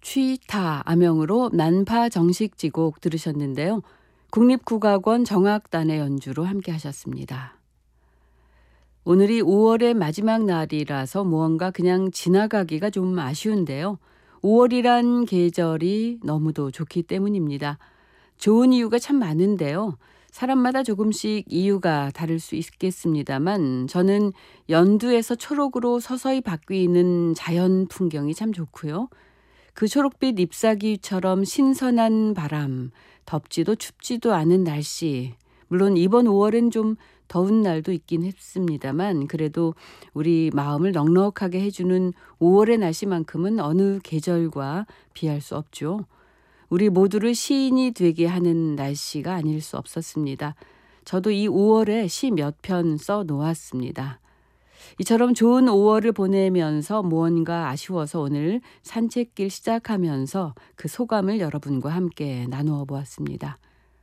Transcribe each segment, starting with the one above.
취타 암영으로 난파 정식지곡 들으셨는데요. 국립국악원 정악단의 연주로 함께 하셨습니다. 오늘이 5월의 마지막 날이라서 무언가 그냥 지나가기가 좀 아쉬운데요. 5월이란 계절이 너무도 좋기 때문입니다. 좋은 이유가 참 많은데요. 사람마다 조금씩 이유가 다를 수 있겠습니다만 저는 연두에서 초록으로 서서히 바뀌는 자연 풍경이 참 좋고요. 그 초록빛 잎사귀처럼 신선한 바람, 덥지도 춥지도 않은 날씨. 물론 이번 5월엔 좀 더운 날도 있긴 했습니다만 그래도 우리 마음을 넉넉하게 해주는 5월의 날씨만큼은 어느 계절과 비할 수 없죠. 우리 모두를 시인이 되게 하는 날씨가 아닐 수 없었습니다. 저도 이 5월에 시 몇 편 써 놓았습니다. 이처럼 좋은 5월을 보내면서 무언가 아쉬워서 오늘 산책길 시작하면서 그 소감을 여러분과 함께 나누어 보았습니다.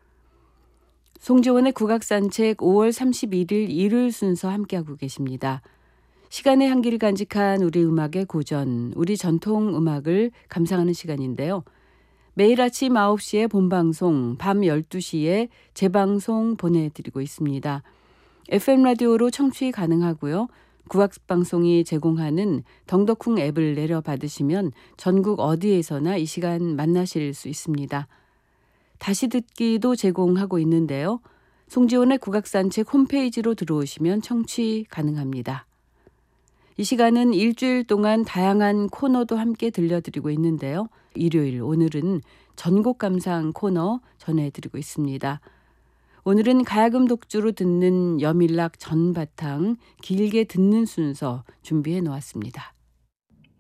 송지원의 국악산책 5월 31일 일요일 순서 함께하고 계십니다. 시간의 한기를 간직한 우리 음악의 고전, 우리 전통 음악을 감상하는 시간인데요. 매일 아침 9시에 본방송, 밤 12시에 재방송 보내드리고 있습니다. FM 라디오로 청취 가능하고요. 국악방송이 제공하는 덩덕쿵 앱을 내려받으시면 전국 어디에서나 이 시간 만나실 수 있습니다. 다시 듣기도 제공하고 있는데요. 송지원의 국악산책 홈페이지로 들어오시면 청취 가능합니다. 이 시간은 일주일 동안 다양한 코너도 함께 들려드리고 있는데요. 일요일 오늘은 전곡 감상 코너 전해드리고 있습니다. 오늘은 가야금 독주로 듣는 여밀락 전바탕 길게 듣는 순서 준비해 놓았습니다.